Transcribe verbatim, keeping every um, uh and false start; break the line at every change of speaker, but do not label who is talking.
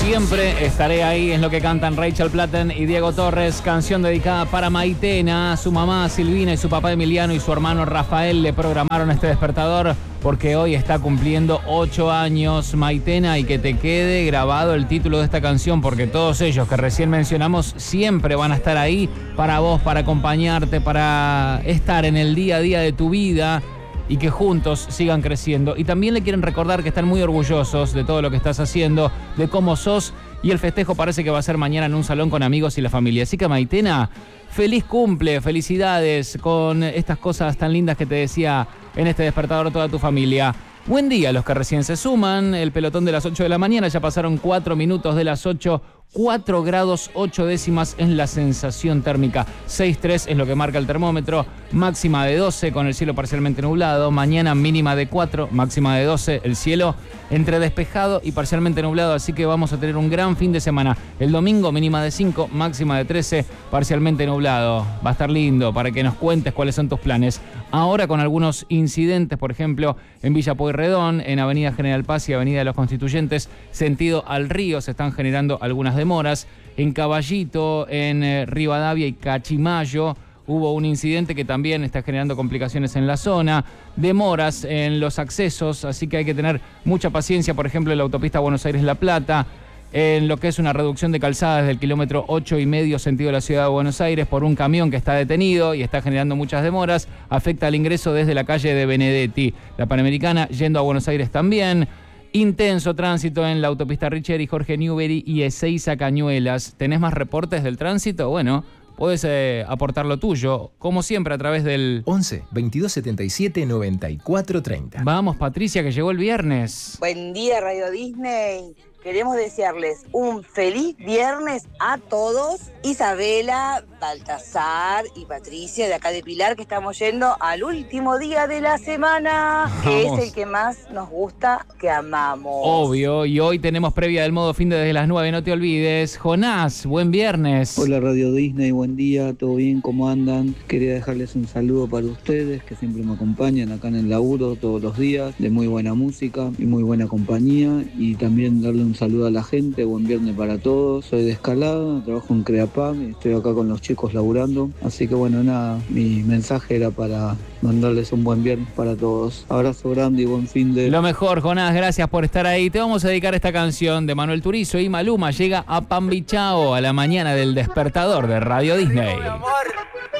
Siempre estaré ahí, es lo que cantan Rachel Platten y Diego Torres. Canción dedicada para Maitena. Su mamá Silvina y su papá Emiliano y su hermano Rafael le programaron este despertador porque hoy está cumpliendo ocho años Maitena, y que te quede grabado el título de esta canción, porque todos ellos que recién mencionamos siempre van a estar ahí para vos, para acompañarte, para estar en el día a día de tu vida y que juntos sigan creciendo. Y también le quieren recordar que están muy orgullosos de todo lo que estás haciendo, de cómo sos, y el festejo parece que va a ser mañana en un salón con amigos y la familia. Así que Maitena, feliz cumple, felicidades con estas cosas tan lindas que te decía en este despertador toda tu familia. Buen día a los que recién se suman, el pelotón de las ocho de la mañana, ya pasaron cuatro minutos de las ocho. cuatro grados ocho décimas es la sensación térmica, seis tres es lo que marca el termómetro, máxima de doce con el cielo parcialmente nublado, mañana mínima de cuatro, máxima de doce, el cielo entre despejado y parcialmente nublado, así que vamos a tener un gran fin de semana. El domingo mínima de cinco, máxima de trece, parcialmente nublado, va a estar lindo para que nos cuentes cuáles son tus planes. Ahora con algunos incidentes, por ejemplo, en Villa Pueyrredón, en Avenida General Paz y Avenida de los Constituyentes, sentido al río, se están generando algunas demoras. En Caballito, en eh, Rivadavia y Cachimayo, hubo un incidente que también está generando complicaciones en la zona, demoras en los accesos, así que hay que tener mucha paciencia, por ejemplo, en la autopista Buenos Aires-La Plata, en lo que es una reducción de calzada desde el kilómetro ocho y medio sentido de la ciudad de Buenos Aires por un camión que está detenido y está generando muchas demoras, afecta el ingreso desde la calle de Benedetti. La Panamericana yendo a Buenos Aires también. Intenso tránsito en la autopista Richeri, Jorge Newbery y Ezeiza Cañuelas. ¿Tenés más reportes del tránsito? Bueno, puedes eh, aportar lo tuyo, como siempre, a través del
once, veintidós setenta y siete, noventa y cuatro treinta.
Vamos, Patricia, que llegó el viernes.
Buen día, Radio Disney. Queremos desearles un feliz viernes a todos. Isabela, Baltasar y Patricia de acá de Pilar, que estamos yendo al último día de la semana, que
Vamos.
es el que más nos gusta, que amamos.
Obvio, y hoy tenemos previa del modo fin de desde las nueve, no te olvides. Jonás, buen viernes.
Hola Radio Disney, buen día, ¿todo bien? ¿Cómo andan? Quería dejarles un saludo para ustedes, que siempre me acompañan acá en el laburo todos los días, de muy buena música y muy buena compañía, y también darle un saludo a la gente, buen viernes para todos. Soy de Escalada, trabajo en Creapam, estoy acá con los chicos laburando, así que bueno, nada, mi mensaje era para mandarles un buen viernes para todos. Abrazo grande y buen fin de...
Lo mejor, Jonás, gracias por estar ahí. Te vamos a dedicar esta canción de Manuel Turizo y Maluma. Llega a Pambichao a la mañana del despertador de Radio Disney.